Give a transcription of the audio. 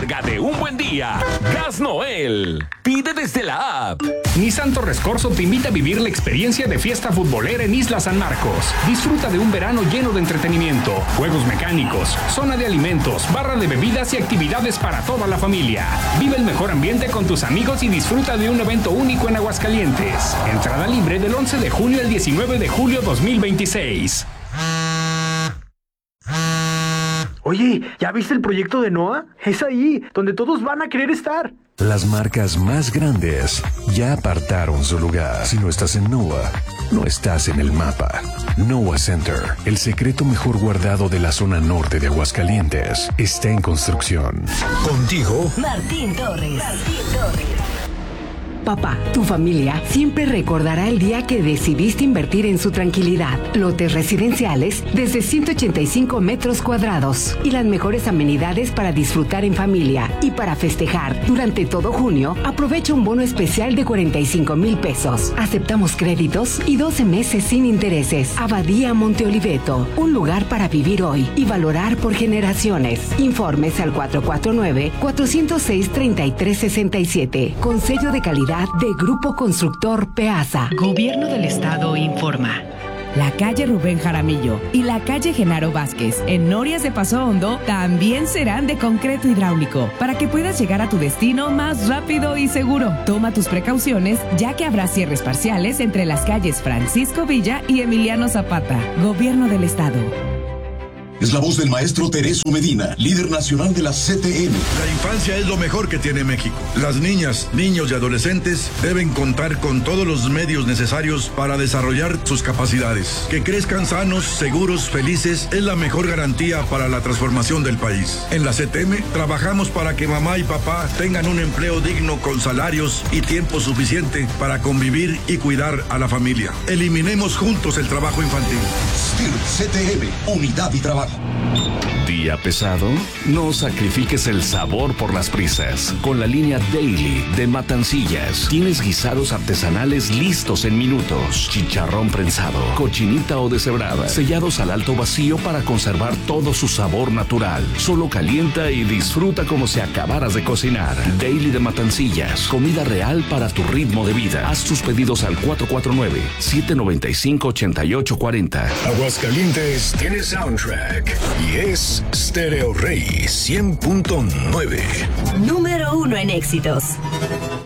recarga de un buen día. Gas Noel. Pide desde la app. Nissan Torres Corzo te invita a vivir la experiencia de fiesta futbolera en Isla San Marcos. Disfruta de un verano lleno de entretenimiento, juegos mecánicos, zona de alimentos, barra de bebidas y actividades para toda la familia. Vive el mejor ambiente con tus amigos y disfruta de un evento único en Aguascalientes. Entrada libre del 11 de junio al 19 de julio 2026. Oye, ¿ya viste el proyecto de NOAA? Es ahí, donde todos van a querer estar. Las marcas más grandes ya apartaron su lugar. Si no estás en NOAA, no estás en el mapa. NOAA Center, el secreto mejor guardado de la zona norte de Aguascalientes, está en construcción. Contigo, Martín Torres. Papá, tu familia siempre recordará el día que decidiste invertir en su tranquilidad. Lotes residenciales desde 185 metros cuadrados y las mejores amenidades para disfrutar en familia. Y para festejar, durante todo junio, aprovecha un bono especial de 45,000 pesos. Aceptamos créditos y 12 meses sin intereses. Abadía Monte Oliveto, un lugar para vivir hoy y valorar por generaciones. Informes al 449-406-3367. Con sello de calidad de Grupo Constructor Peasa. Gobierno del Estado informa. La calle Rubén Jaramillo y la calle Genaro Vázquez en Norias de Paso Hondo también serán de concreto hidráulico para que puedas llegar a tu destino más rápido y seguro. Toma tus precauciones ya que habrá cierres parciales entre las calles Francisco Villa y Emiliano Zapata. Gobierno del Estado. Es la voz del maestro Tereso Medina, líder nacional de la CTM. La infancia es lo mejor que tiene México. Las niñas, niños y adolescentes deben contar con todos los medios necesarios para desarrollar sus capacidades. Que crezcan sanos, seguros, felices es la mejor garantía para la transformación del país. En la CTM trabajamos para que mamá y papá tengan un empleo digno con salarios y tiempo suficiente para convivir y cuidar a la familia. Eliminemos juntos el trabajo infantil. CTM, unidad y trabajo. ¿Día pesado? No sacrifiques el sabor por las prisas. Con la línea Daily de Matancillas, tienes guisados artesanales listos en minutos. Chicharrón prensado, cochinita o deshebrada, sellados al alto vacío para conservar todo su sabor natural. Solo calienta y disfruta como si acabaras de cocinar. Daily de Matancillas, comida real para tu ritmo de vida. Haz tus pedidos al 449-795-8840. Aguascalientes tiene soundtrack y es Stereo Rey 100.9. Número 1 en éxitos.